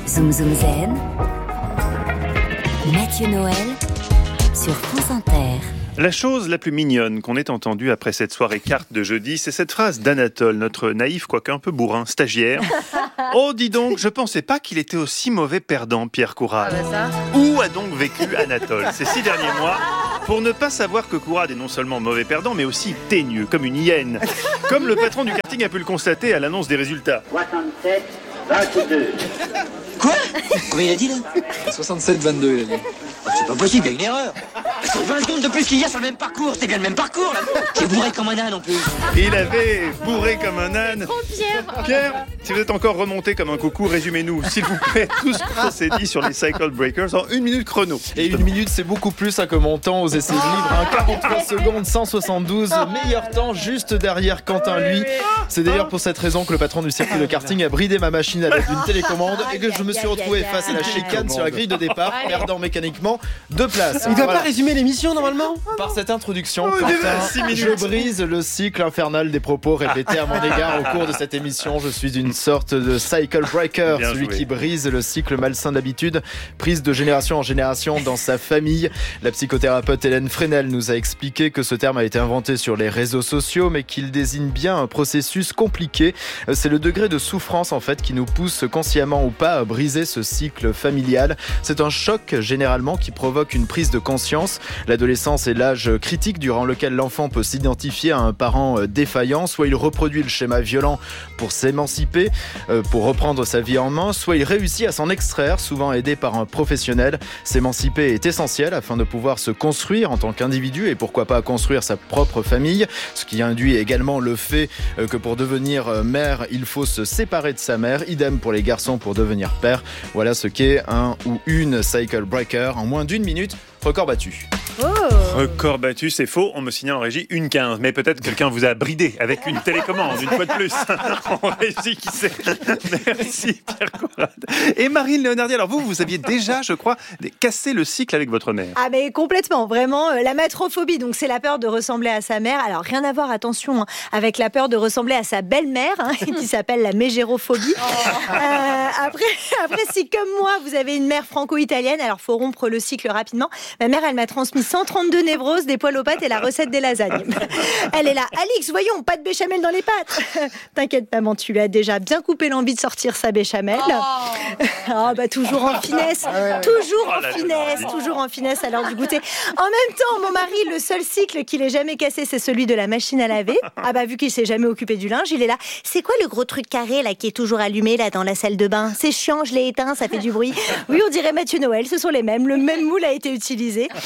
Zoom Zoom Zen, Mathieu Noël sur France Inter. La chose la plus mignonne qu'on ait entendue après cette soirée carte de jeudi, c'est cette phrase d'Anatole, notre naïf, quoique un peu bourrin, stagiaire. « Oh, dis donc, je pensais pas qu'il était aussi mauvais perdant, Pierre Courade. » Où a donc vécu Anatole ces 6 derniers mois pour ne pas savoir que Courade est non seulement mauvais perdant, mais aussi teigneux, comme une hyène. Comme le patron du karting a pu le constater à l'annonce des résultats. 67, 22. Quoi? Combien il a dit là? 67-22 il a dit. Oh, c'est pas possible, il y a une erreur. C'est 20 secondes de plus qu'hier sur le même parcours, c'est bien le même parcours là. J'ai bourré comme un âne en plus. Il avait bourré comme un âne. Pierre, si vous êtes encore remonté comme un coucou, résumez-nous, s'il vous plaît, tout ce qu'on s'est dit sur les Cycle Breakers en 1 minute chrono. Et 1 minute, c'est beaucoup plus que mon temps aux essais libres. 43 secondes, 172, meilleur temps juste derrière Quentin, lui. C'est d'ailleurs pour cette raison que le patron du circuit de karting a bridé ma machine à l'aide d'une télécommande et que je me suis retrouvé face à la chicane sur la grille de départ, perdant mécaniquement 2 places. Il doit pas résumer l'émission normalement. Par cette introduction, Quentin, je brise le cycle infernal des propos répétés à mon égard au cours de cette émission. Je suis une sorte de cycle breaker, celui qui brise le cycle malsain d'habitude, prise de génération en génération dans sa famille. La psychothérapeute Hélène Fresnel nous a expliqué que ce terme a été inventé sur les réseaux sociaux, mais qu'il désigne bien un processus compliqué. C'est le degré de souffrance en fait qui nous pousse consciemment ou pas à briser ce cycle familial. C'est un choc généralement qui provoque une prise de conscience. L'adolescence est l'âge critique durant lequel l'enfant peut s'identifier à un parent défaillant. Soit il reproduit le schéma violent pour s'émanciper, pour reprendre sa vie en main, soit il réussit à s'en extraire, souvent aidé par un professionnel. S'émanciper est essentiel afin de pouvoir se construire en tant qu'individu et pourquoi pas construire sa propre famille, ce qui induit également le fait que pour devenir mère, il faut se séparer de sa mère. Idem pour les garçons pour devenir père. Voilà ce qu'est un ou une cycle breaker en moins d'1 minute. Record battu. Record battu, c'est faux. On me signale en régie 1,15. Mais peut-être quelqu'un vous a bridé avec une télécommande, une fois de plus. En régie, qui sait. Merci, Pierre Courade. Et Marine Léonardi, alors vous aviez déjà, je crois, cassé le cycle avec votre mère. Ah mais complètement, vraiment. La matrophobie, donc c'est la peur de ressembler à sa mère. Alors rien à voir, attention, avec la peur de ressembler à sa belle-mère, qui s'appelle la mégérophobie. Après, si comme moi, vous avez une mère franco-italienne, alors faut rompre le cycle rapidement. Ma mère, elle m'a transmis 132 névroses, des poils aux pâtes et la recette des lasagnes. Elle est là. Alix, voyons, pas de béchamel dans les pâtes. T'inquiète, maman, tu lui as déjà bien coupé l'envie de sortir sa béchamel. Toujours en finesse. Toujours en finesse à l'heure du goûter. En même temps, mon mari, le seul cycle qu'il ait jamais cassé, c'est celui de la machine à laver. Vu qu'il s'est jamais occupé du linge, il est là. C'est quoi le gros truc carré là qui est toujours allumé là dans la salle de bain? C'est chiant, je l'ai éteint, ça fait du bruit. Oui, on dirait Mathieu Noël, ce sont les mêmes. Le même moule a été utilisé.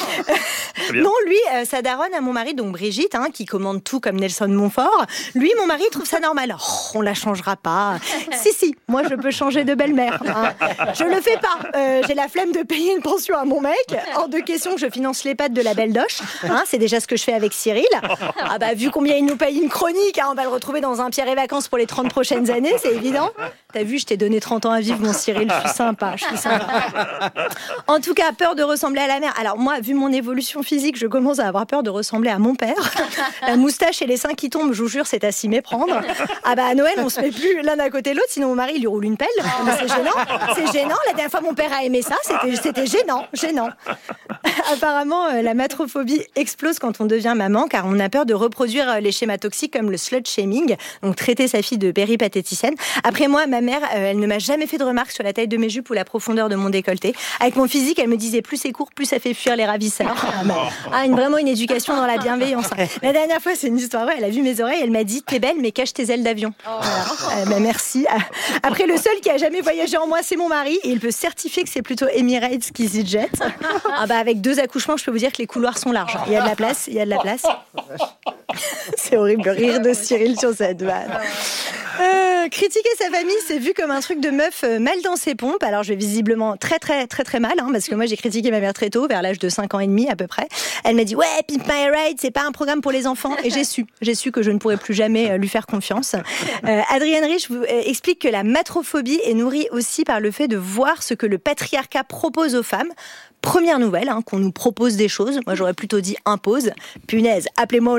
Non, lui, sa daronne à mon mari, donc Brigitte, qui commande tout comme Nelson Montfort, lui, mon mari, trouve ça normal. On la changera pas. Si, moi, je peux changer de belle-mère. Je le fais pas. J'ai la flemme de payer une pension à mon mec. Hors de question que je finance les pâtes de la belle Doche. C'est déjà ce que je fais avec Cyril. Vu combien il nous paye une chronique, on va le retrouver dans un Pierre et Vacances pour les 30 prochaines années, c'est évident. T'as vu, je t'ai donné 30 ans à vivre, mon Cyril. Je suis sympa. En tout cas, peur de ressembler à la mère. Alors moi, vu mon évolution physique, je commence à avoir peur de ressembler à mon père. La moustache et les seins qui tombent, je vous jure, c'est à s'y méprendre. À Noël, on se met plus l'un à côté de l'autre, sinon mon mari, il lui roule une pelle. Mais c'est gênant. La dernière fois, mon père a aimé ça. C'était gênant. Apparemment, la matrophobie explose quand on devient maman, car on a peur de reproduire les schémas toxiques comme le slut-shaming, donc traiter sa fille de péripatéticienne. Après moi, ma mère, elle ne m'a jamais fait de remarques sur la taille de mes jupes ou la profondeur de mon décolleté. Avec mon physique, elle me disait plus c'est court, plus ça fait fuir les ravisseurs. Vraiment une éducation dans la bienveillance. La dernière fois, c'est une histoire vraie, elle a vu mes oreilles, elle m'a dit t'es belle mais cache tes ailes d'avion. Voilà. Merci. Après, le seul qui a jamais voyagé en moi, c'est mon mari, et il peut certifier que c'est plutôt Emirates qu'EasyJet. Avec 2 accouchements, je peux vous dire que les couloirs sont larges. Il y a de la place. C'est horrible, le rire de Cyril sur cette vanne. Critiquer sa famille, c'est vu comme un truc de meuf mal dans ses pompes. Alors je vais visiblement très mal, parce que moi j'ai critiqué ma mère très tôt, vers l'âge de 5 ans et demi à peu près. Elle m'a dit ouais, Pimp My Ride, c'est pas un programme pour les enfants. Et j'ai su que je ne pourrais plus jamais lui faire confiance. Adrienne Rich vous explique que la matrophobie est nourrie aussi par le fait de voir ce que le patriarcat propose aux femmes. Première nouvelle, qu'on nous propose des choses. Moi, j'aurais plutôt dit impose. Punaise, appelez-moi Olympe de Gouges.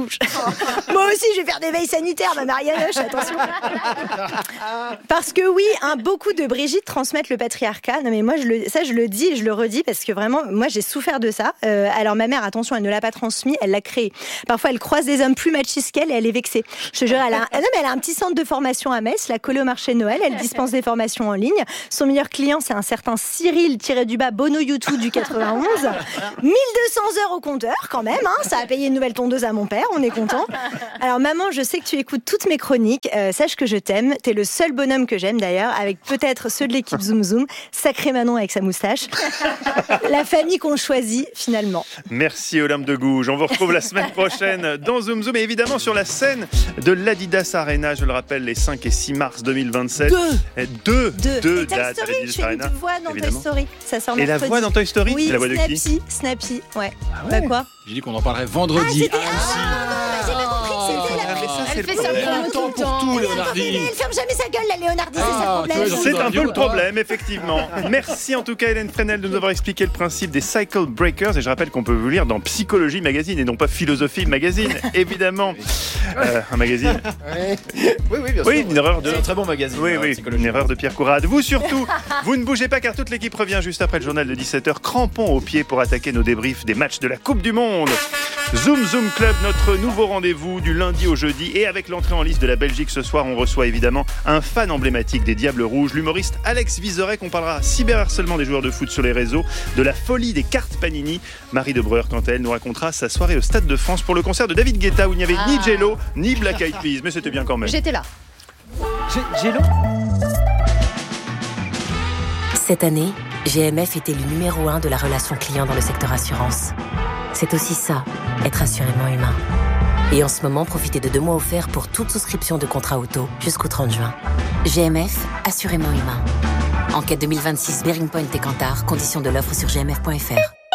douche. Moi aussi, je vais faire des veilles sanitaires, ma Marianoche, attention. Parce que oui, beaucoup de Brigitte transmettent le patriarcat. Non mais moi, je le dis et je le redis parce que vraiment, moi, j'ai souffert de ça. Alors ma mère, attention, elle ne l'a pas transmis, elle l'a créé. Parfois, elle croise des hommes plus machistes qu'elle et elle est vexée. Je te jure, elle a un petit centre de formation à Metz, la collée au marché de Noël. Elle dispense des formations en ligne. Son meilleur client, c'est un certain Cyril-Bono YouTube du 91. 1200 heures au compteur, quand même. Ça a payé une nouvelle tondeuse à mon père, on est content. Alors maman, je sais que tu écoutes toutes mes chroniques. Sache que je t'aime. T'es le seul bonhomme que j'aime d'ailleurs, avec peut-être ceux de l'équipe Zoom Zoom. Sacré Manon avec sa moustache. La famille qu'on choisit finalement. Merci Olympe de Gouges. On vous retrouve la semaine prochaine dans Zoom Zoom et évidemment sur la scène de l'Adidas Arena, je le rappelle, les 5 et 6 mars 2027. Deux dates à l'Adidas Arena. Une voix dans Toy Story. Ça sort mercredi. Et la voix dans Toy Story, oui, c'est la voix de qui? Snappy, ouais. Ah ouais. Bah quoi? J'ai dit qu'on en parlerait vendredi. J'ai pas compris que c'était la... Elle fait ça pour tout, Léonardi. Elle ferme jamais sa gueule, la Léonardi, c'est ça le problème. C'est un peu le problème, effectivement. Merci en tout cas Hélène Fresnel de nous avoir expliqué le principe des Cycle Breakers. Et je rappelle qu'on peut vous lire dans Psychologie Magazine et non pas Philosophie Magazine, évidemment. Un magazine. Oui, bien sûr. Oui, une erreur de... C'est un très bon magazine. Oui, une erreur de Pierre Courade. Vous surtout, vous ne bougez pas car toute l'équipe revient juste après le journal de 17h. Crampons aux pieds pour attaquer nos débriefs des matchs de la Coupe du Monde. Zoom Zoom Club, notre nouveau rendez-vous du lundi au jeudi. Et avec l'entrée en liste de la Belgique ce soir, on reçoit évidemment un fan emblématique des Diables Rouges, l'humoriste Alex Vizorek. On parlera cyberharcèlement des joueurs de foot sur les réseaux, de la folie des cartes Panini. Marie Debreur, quant à elle, nous racontera sa soirée au Stade de France pour le concert de David Guetta où il n'y avait ni Jello ni Black Eyed Peas. Mais c'était bien quand même. J'étais là. Jello. Cette année, GMF était le numéro 1 de la relation client dans le secteur assurance. C'est aussi ça, être assurément humain. Et en ce moment, profitez de 2 mois offerts pour toute souscription de contrat auto jusqu'au 30 juin. GMF, assurément humain. Enquête 2026, Bearing Point et Kantar, conditions de l'offre sur gmf.fr.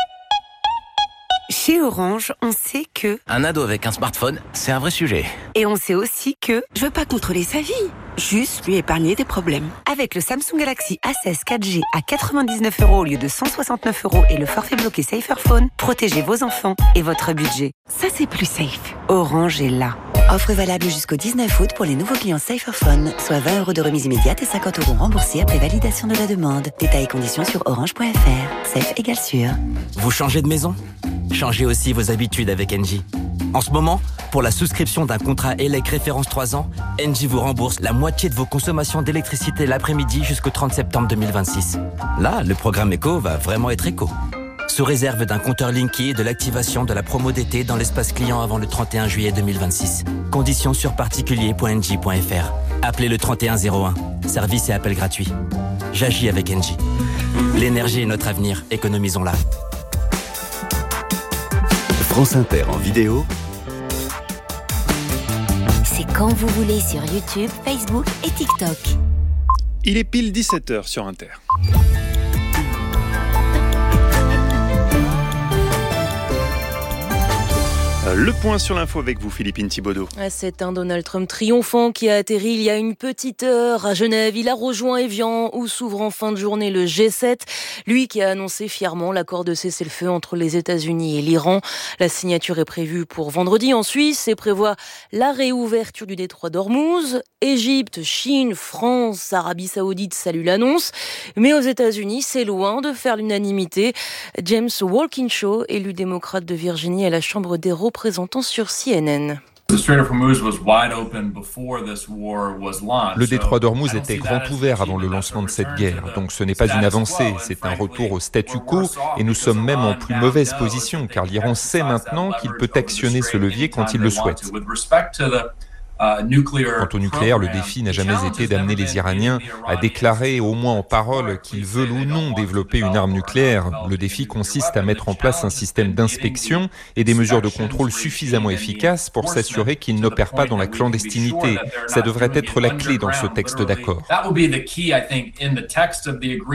Chez Orange, on sait que... Un ado avec un smartphone, c'est un vrai sujet. Et on sait aussi que... Je veux pas contrôler sa vie, juste lui épargner des problèmes. Avec le Samsung Galaxy A16 4G à 99 € au lieu de 169 € et le forfait bloqué Saferphone, protégez vos enfants et votre budget. Ça, c'est plus safe. Orange est là. Offre valable jusqu'au 19 août pour les nouveaux clients Saferphone, soit 20 € de remise immédiate et 50 € remboursés après validation de la demande. Détails et conditions sur orange.fr. Safe égale sûr. Vous changez de maison ? Changez aussi vos habitudes avec Engie. En ce moment, pour la souscription d'un contrat ELEC référence 3 ans, Engie vous rembourse la moitié de vos consommations d'électricité l'après-midi jusqu'au 30 septembre 2026. Là, le programme éco va vraiment être éco. Sous réserve d'un compteur Linky et de l'activation de la promo d'été dans l'espace client avant le 31 juillet 2026. Conditions sur particulier.engie.fr. Appelez le 3101. Service et appel gratuit. J'agis avec Engie. L'énergie est notre avenir, économisons-la. France Inter en vidéo. C'est quand vous voulez sur YouTube, Facebook et TikTok. Il est pile 17h sur Inter. Le point sur l'info avec vous, Philippine Thibaudot. C'est un Donald Trump triomphant qui a atterri il y a une petite heure à Genève. Il a rejoint Évian où s'ouvre en fin de journée le G7. Lui qui a annoncé fièrement l'accord de cessez-le-feu entre les États-Unis et l'Iran. La signature est prévue pour vendredi en Suisse et prévoit la réouverture du détroit d'Ormuz. Égypte, Chine, France, Arabie Saoudite saluent l'annonce. Mais aux États-Unis, c'est loin de faire l'unanimité. James Walkinshaw, élu démocrate de Virginie à la Chambre des représentants sur CNN. Le détroit d'Ormuz était grand ouvert avant le lancement de cette guerre, donc ce n'est pas une avancée, c'est un retour au statu quo et nous sommes même en plus mauvaise position car l'Iran sait maintenant qu'il peut actionner ce levier quand il le souhaite. Quant au nucléaire, le défi n'a jamais été d'amener les Iraniens à déclarer, au moins en parole, qu'ils veulent ou non développer une arme nucléaire. Le défi consiste à mettre en place un système d'inspection et des mesures de contrôle suffisamment efficaces pour s'assurer qu'ils n'opèrent pas dans la clandestinité. Ça devrait être la clé dans ce texte d'accord.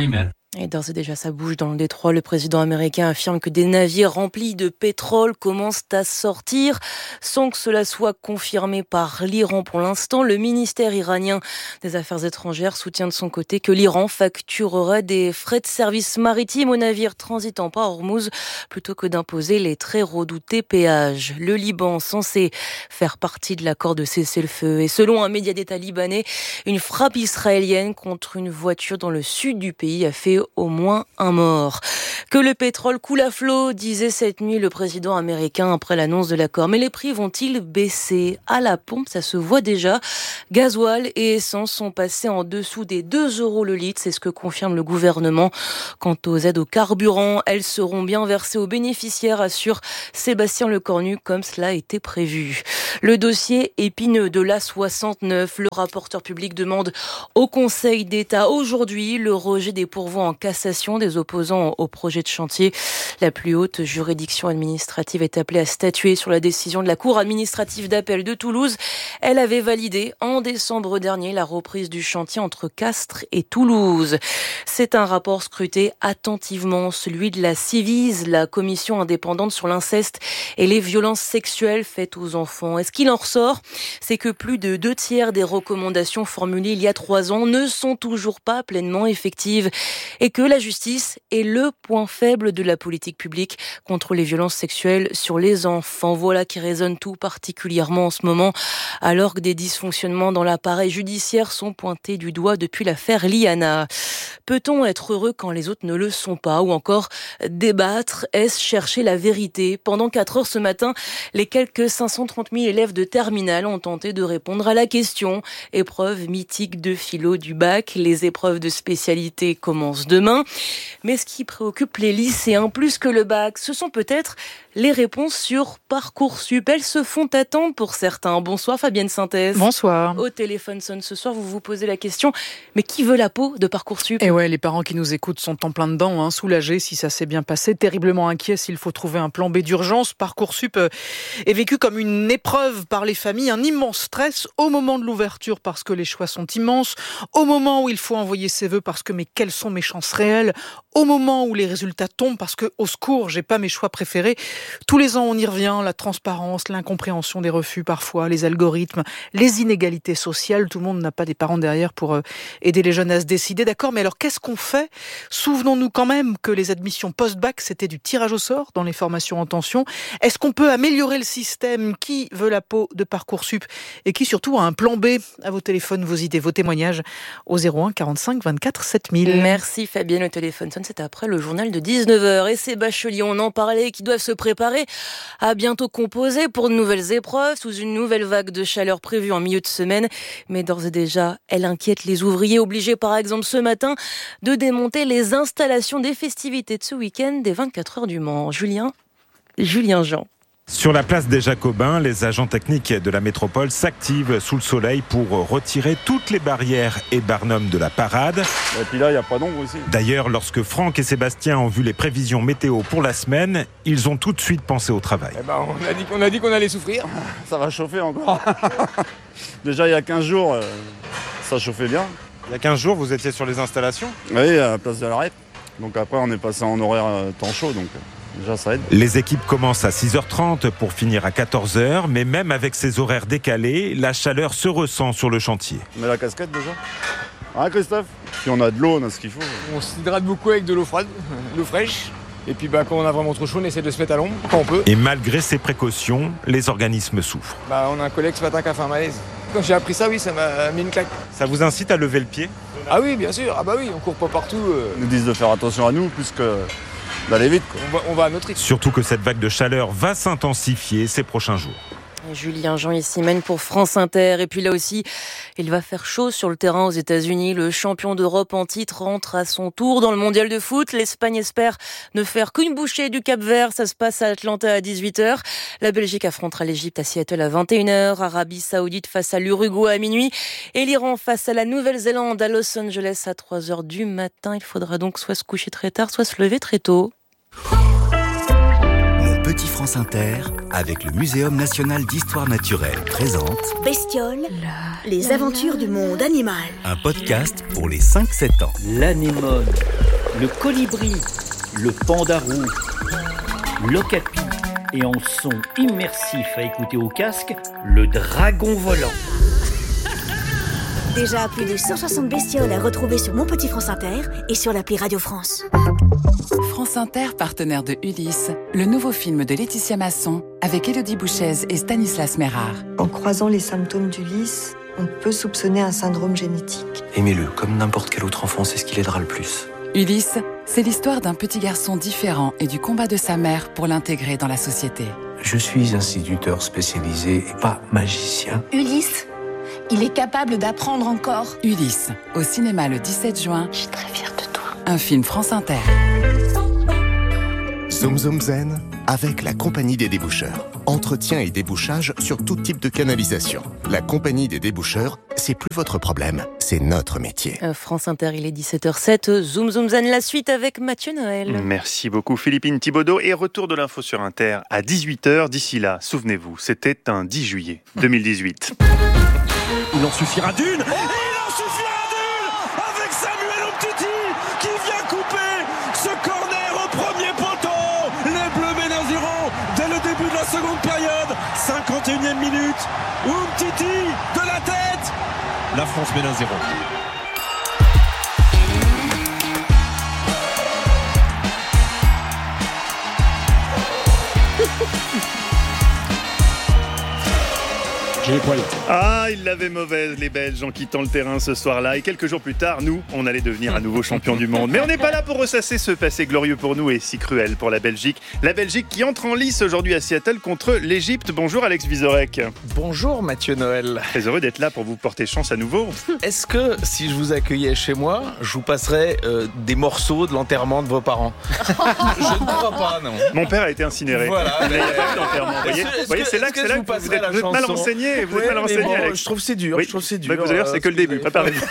Et d'ores et déjà, ça bouge dans le détroit. Le président américain affirme que des navires remplis de pétrole commencent à sortir, sans que cela soit confirmé par l'Iran pour l'instant. Le ministère iranien des Affaires étrangères soutient de son côté que l'Iran facturerait des frais de service maritime aux navires transitant par Hormuz, plutôt que d'imposer les très redoutés péages. Le Liban, censé faire partie de l'accord de cessez-le-feu, et selon un média d'État libanais, une frappe israélienne contre une voiture dans le sud du pays a fait au moins un mort. Que le pétrole coule à flot, disait cette nuit le président américain après l'annonce de l'accord. Mais les prix vont-ils baisser ? À la pompe, ça se voit déjà. Gasoil et essence sont passés en dessous des 2 € le litre, c'est ce que confirme le gouvernement. Quant aux aides au carburant, elles seront bien versées aux bénéficiaires, assure Sébastien Lecornu, comme cela a été prévu. Le dossier épineux de l'A69, le rapporteur public demande au Conseil d'État aujourd'hui le rejet des pourvois en cassation des opposants au projet de chantier. La plus haute juridiction administrative est appelée à statuer sur la décision de la Cour administrative d'appel de Toulouse. Elle avait validé en décembre dernier la reprise du chantier entre Castres et Toulouse. C'est un rapport scruté attentivement, celui de la Ciivise, la commission indépendante sur l'inceste et les violences sexuelles faites aux enfants. Et ce qu'il en ressort, c'est que plus de 2/3 des recommandations formulées il y a 3 ans ne sont toujours pas pleinement effectives et que la justice est le point faible de la politique publique contre les violences sexuelles sur les enfants. Voilà qui résonne tout particulièrement en ce moment, alors que des dysfonctionnements dans l'appareil judiciaire sont pointés du doigt depuis l'affaire Liana. Peut-on être heureux quand les autres ne le sont pas ? Ou encore débattre, est-ce chercher la vérité ? Pendant 4 heures ce matin, les quelques 530 000 élèves de terminale ont tenté de répondre à la question. Épreuve mythique de philo du bac, les épreuves de spécialité commencent demain. Mais ce qui préoccupe les lycéens plus que le bac, ce sont peut-être les réponses sur Parcoursup. Elles se font attendre pour certains. Bonsoir Fabienne Synthèse. Bonsoir. Au téléphone sonne ce soir, vous vous posez la question, mais qui veut la peau de Parcoursup ? Et ouais, les parents qui nous écoutent sont en plein dedans, soulagés si ça s'est bien passé, terriblement inquiets s'il faut trouver un plan B d'urgence. Parcoursup est vécu comme une épreuve par les familles, un immense stress au moment de l'ouverture parce que les choix sont immenses, au moment où il faut envoyer ses vœux parce que mais quelles sont mes chances réelles, au moment où les résultats tombent parce que au secours, j'ai pas mes choix préférés. Tous les ans, on y revient, la transparence, l'incompréhension des refus parfois, les algorithmes, les inégalités sociales. Tout le monde n'a pas des parents derrière pour aider les jeunes à se décider. D'accord, mais alors qu'est-ce qu'on fait ? Souvenons-nous quand même que les admissions post-bac, c'était du tirage au sort dans les formations en tension. Est-ce qu'on peut améliorer le système ? Qui veut la peau de Parcoursup ? Et qui surtout a un plan B ? À vos téléphones, vos idées, vos témoignages au 01 45 24 7000. Merci Fabienne, le téléphone sonne, c'est après le journal de 19h. Et ces bacheliers, on en parlait, qui doivent se préparer à bientôt composer pour de nouvelles épreuves sous une nouvelle vague de chaleur prévue en milieu de semaine. Mais d'ores et déjà, elle inquiète les ouvriers obligés par exemple ce matin de démonter les installations des festivités de ce week-end des 24 heures du Mans. Julien Jean. Sur la place des Jacobins, les agents techniques de la métropole s'activent sous le soleil pour retirer toutes les barrières et barnums de la parade. Et puis là, il n'y a pas d'ombre aussi. D'ailleurs, lorsque Franck et Sébastien ont vu les prévisions météo pour la semaine, ils ont tout de suite pensé au travail. On a dit qu'on allait souffrir. Ça va chauffer encore. Déjà, il y a 15 jours, ça chauffait bien. Il y a 15 jours, vous étiez sur les installations ? Oui, à la place de la REP. Donc après, on est passé en horaire temps chaud, donc... déjà, ça aide. Les équipes commencent à 6h30 pour finir à 14h, mais même avec ces horaires décalés, la chaleur se ressent sur le chantier. On met la casquette déjà ? Hein Christophe ? Si on a de l'eau, on a ce qu'il faut. On s'hydrate beaucoup avec de l'eau froide, l'eau fraîche. Et puis quand on a vraiment trop chaud, on essaie de se mettre à l'ombre quand on peut. Et malgré ces précautions, les organismes souffrent. On a un collègue ce matin qui a fait un malaise. Quand j'ai appris ça, oui, ça m'a mis une claque. Ça vous incite à lever le pied ? Ah oui, bien sûr. Ah bah oui, on court pas partout. Ils nous disent de faire attention à nous plus que... d'aller vite. On va à notre rythme. Surtout que cette vague de chaleur va s'intensifier ces prochains jours. Julien Jean ici mène pour France Inter. Et puis là aussi, il va faire chaud sur le terrain aux États-Unis. Le champion d'Europe en titre rentre à son tour dans le mondial de foot. L'Espagne espère ne faire qu'une bouchée du Cap-Vert. Ça se passe à Atlanta à 18h. La Belgique affrontera l'Égypte à Seattle à 21h. Arabie Saoudite face à l'Uruguay à minuit. Et l'Iran face à la Nouvelle-Zélande à Los Angeles à 3h du matin. Il faudra donc soit se coucher très tard, soit se lever très tôt. Mon petit France Inter, avec le Muséum national d'histoire naturelle, présente Bestioles, les aventures du monde animal. Un podcast pour les 5-7 ans. L'anémone, le colibri, le panda roux, l'okapi et en son immersif à écouter au casque, le dragon volant. Déjà plus de 160 bestioles à retrouver sur Mon Petit France Inter et sur l'appli Radio France. France Inter, partenaire de Ulysse, le nouveau film de Laetitia Masson avec Élodie Bouchez et Stanislas Mérard. En croisant les symptômes d'Ulysse, on peut soupçonner un syndrome génétique. Aimez-le, comme n'importe quel autre enfant, c'est ce qui l'aidera le plus. Ulysse, c'est l'histoire d'un petit garçon différent et du combat de sa mère pour l'intégrer dans la société. Je suis instituteur spécialisé et pas magicien. Ulysse, il est capable d'apprendre encore. Ulysse, au cinéma le 17 juin. Je suis très fière de toi. Un film France Inter. Zoom Zoom Zen avec la Compagnie des déboucheurs. Entretien et débouchage sur tout type de canalisation. La Compagnie des déboucheurs, c'est plus votre problème, c'est notre métier. France Inter, il est 17h07. Zoom Zoom Zen, la suite avec Mathieu Noël. Merci beaucoup Philippine Thibaudot et retour de l'info sur Inter à 18h. D'ici là, souvenez-vous, c'était un 10 juillet 2018. Il en suffira d'une. Et il en suffira d'une avec Samuel Umtiti qui vient couper ce corner au premier poteau. Les Bleus mènent 1-0 dès le début de la seconde période. 51e minute. Umtiti de la tête. La France mène 1-0. Ah, ils l'avaient mauvaise, les Belges, en quittant le terrain ce soir-là. Et quelques jours plus tard, nous, on allait devenir à nouveau champion du monde. Mais on n'est pas là pour ressasser ce passé glorieux pour nous et si cruel pour la Belgique. La Belgique qui entre en lice aujourd'hui à Seattle contre l'Égypte. Bonjour Alex Vizorek. Bonjour Mathieu Noël. Très heureux d'être là pour vous porter chance à nouveau. Est-ce que si je vous accueillais chez moi, je vous passerais des morceaux de l'enterrement de vos parents? Je ne crois pas, non. Mon père a été incinéré. Voilà. Il n'y a pas eu d'enterrement. Vous voyez, c'est là que vous êtes mal renseigné. Vous êtes mal renseigné, Alex. Je trouve c'est dur. Oui. Je trouve c'est dur. Vous allez voir, c'est que le début. Préparez-vous.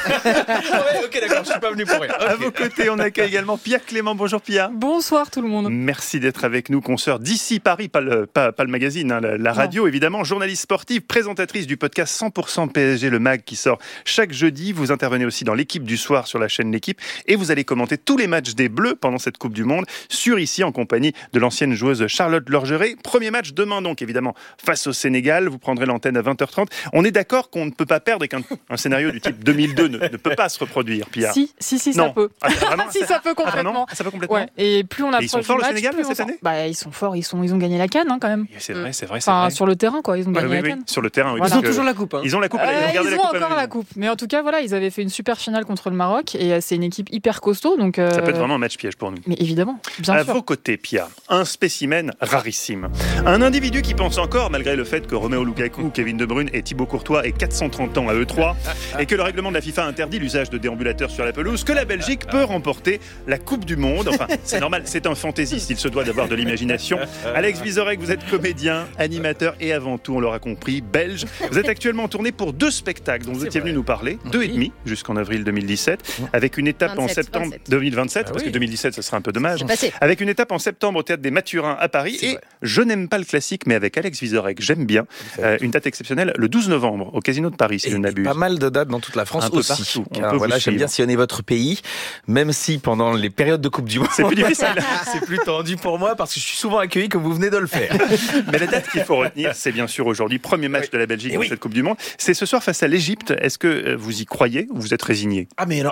Ok, d'accord, je suis pas venu pour rien. Okay. À vos côtés, on accueille également Pia Clément. Bonjour Pia. Bonsoir tout le monde. Merci d'être avec nous, consoeur d'ici Paris, pas le magazine, hein, la radio évidemment, journaliste sportive, présentatrice du podcast 100% PSG, le mag qui sort chaque jeudi. Vous intervenez aussi dans l'équipe du soir sur la chaîne L'équipe et vous allez commenter tous les matchs des Bleus pendant cette Coupe du Monde sur ici en compagnie de l'ancienne joueuse Charlotte Lorgeret. Premier match demain donc évidemment face au Sénégal. Vous prendrez l'antenne à 20h30. On est d'accord qu'on ne peut pas perdre et qu'un scénario du type 2002 ne peut pas se reproduire, Pia. Si, ça peut. Ah, vraiment, si, ça peut complètement. Ça peut complètement. Ouais. Et plus on approche ils sont forts du match, le Sénégal cette année. Ils sont forts. Ils ont gagné la CAN quand même. C'est vrai. Enfin, sur le terrain quoi. Ils ont gagné la CAN. Sur le terrain. Oui, voilà. Ils ont toujours la coupe. Hein. Ils ont la coupe. Ils ont encore la coupe. Mais en tout cas, voilà, ils avaient fait une super finale contre le Maroc et c'est une équipe hyper costaud. Donc ça peut être vraiment un match piège pour nous. Mais évidemment, bien sûr. À vos côtés, Pia, un spécimen rarissime. Un individu qui pense encore, malgré le fait que Romelu Lukaku, Kevin De Bruyne et Thibaut Courtois aient 430 ans à eux trois, et que le règlement de la FIFA interdit l'usage de déambulateurs sur la pelouse, que la Belgique peut remporter la Coupe du Monde. Enfin, c'est normal, c'est un fantaisiste, il se doit d'avoir de l'imagination. Alex Vizorek, vous êtes comédien, animateur et avant tout, on l'aura compris, belge. Vous êtes actuellement en tournée pour 2 spectacles dont vous étiez venu nous parler, 2 et demi jusqu'en avril 2017, avec une étape en septembre 2027, parce que 2017, ce sera un peu dommage, avec une étape en septembre au Théâtre des Mathurins à Paris. Et je n'aime pas le classique, mais avec Alex Vizorek, j'aime bien, une date exceptionnelle, le 12 novembre, au Casino de Paris, si je n'abuse. Pas mal de dates dans toute la France un peu aussi. Partout. Voilà, j'aime bien sillonner votre pays, même si pendant les périodes de Coupe du Monde, c'est plus difficile. C'est plus tendu pour moi parce que je suis souvent accueilli comme vous venez de le faire. Mais la date qu'il faut retenir, c'est bien sûr aujourd'hui, premier match de la Belgique dans cette Coupe du Monde. C'est ce soir face à l'Égypte. Est-ce que vous y croyez ou vous êtes résigné? Ah mais non.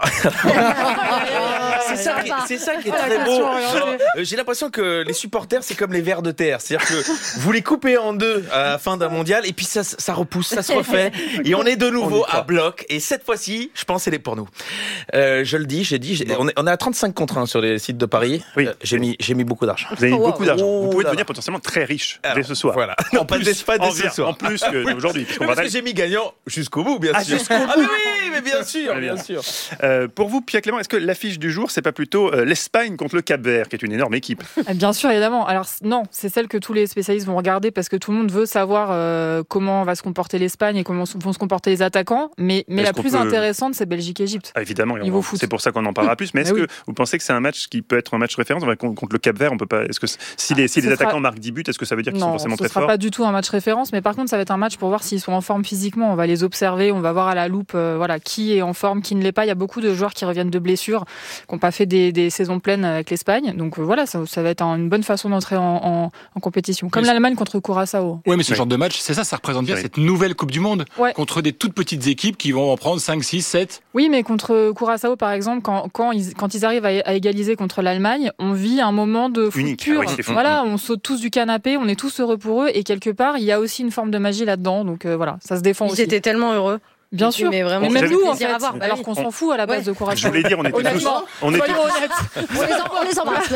C'est ça qui est très beau. J'ai l'impression que les supporters, c'est comme les vers de terre. C'est-à-dire que vous les coupez en deux à la fin d'un mondial et puis ça repousse, ça se refait. Et on est de nouveau à bloc. Et cette fois-ci, je pense, elle est pour nous. Je le dis, on est à 35 contre 1 sur les sites de Paris. Oui. J'ai mis beaucoup d'argent. Vous avez mis beaucoup d'argent. Vous pouvez devenir potentiellement très riche dès ce soir. Voilà. Non, pas dès ce soir. En plus qu'aujourd'hui. Parce que j'ai mis gagnant jusqu'au bout, bien sûr. Ah oui, mais bien sûr. Pour vous, Pia Clément, est-ce que l'affiche du jour, c'est pas plutôt l'Espagne contre le Cap-Vert, qui est une énorme équipe? Bien sûr, évidemment. Alors non, c'est celle que tous les spécialistes vont regarder parce que tout le monde veut savoir comment va se comporter l'Espagne et comment vont se comporter les attaquants. Mais la plus intéressante, c'est Belgique-Égypte. Ah, évidemment, c'est pour ça qu'on en parlera plus. Mais est-ce que vous pensez que c'est un match qui peut être un match référence contre le Cap-Vert? On peut pas. Est-ce que si les attaquants marquent 10 buts, est-ce que ça veut dire qu'ils sont forcément très forts? Non, ce sera pas du tout un match référence. Mais par contre, ça va être un match pour voir s'ils sont en forme physiquement. On va les observer, on va voir à la loupe, qui est en forme, qui ne l'est pas. Il y a beaucoup de joueurs qui reviennent de blessures, qui n'ont pas fait des saisons pleines avec l'Espagne. Donc voilà, ça va être une bonne façon d'entrer en compétition. Comme l'Allemagne contre Curaçao. Oui, mais ce genre de match, c'est ça représente bien cette nouvelle Coupe du Monde contre des toutes petites équipes qui vont en prendre 5, 6, 7. Oui, mais contre Curaçao, par exemple, quand ils arrivent à égaliser contre l'Allemagne, on vit un moment de foot pur. Voilà, on saute tous du canapé, on est tous heureux pour eux, et quelque part, il y a aussi une forme de magie là-dedans. Donc voilà, ça se défend aussi. Ils étaient tellement heureux. Bien sûr, mais vraiment, même nous en fait, alors qu'on s'en fout à la base de Curaçao. Je voulais dire, on était tous... On les embrasse.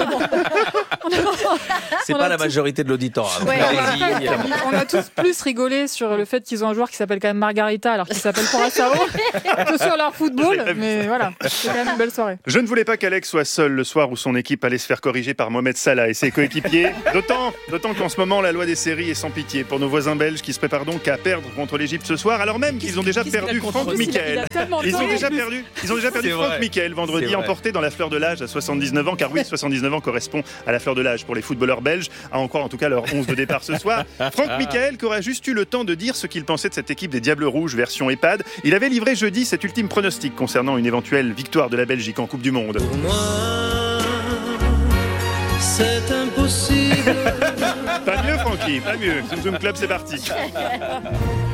C'est pas la majorité de l'auditorat. On a tous plus rigolé sur le fait qu'ils ont un joueur qui s'appelle quand même Margarita alors qu'il s'appelle Curaçao que sur leur football, mais voilà, c'est quand même une belle soirée. Je ne voulais pas qu'Alex soit seul le soir où son équipe allait se faire corriger par Mohamed Salah et ses coéquipiers, d'autant qu'en ce moment la loi des séries est sans pitié pour nos voisins belges qui se préparent donc à perdre contre l'Égypte ce soir, alors même qu'ils ont déjà perdu Franck Michael. Ils ont déjà perdu Franck Michael vendredi, emporté dans la fleur de l'âge à 79 ans, car oui, 79 ans correspond à la fleur de l'âge pour les footballeurs belges, à en croire en tout cas leur 11 de départ ce soir. Franck Michael qui aura juste eu le temps de dire ce qu'il pensait de cette équipe des Diables Rouges version EHPAD. Il avait livré jeudi cet ultime pronostic concernant une éventuelle victoire de la Belgique en Coupe du Monde. Pour moi, c'est impossible. Pas mieux Francky, pas mieux. Zoom Zoom Club, c'est parti.